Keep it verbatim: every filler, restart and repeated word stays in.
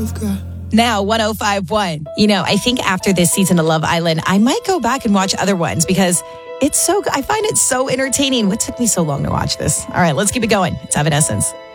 Now, one oh five point one. You know, I think after this season of Love Island, I might go back and watch other ones because it's so, I find it so entertaining. What took me so long to watch this? All right, let's keep it going. It's Evanescence.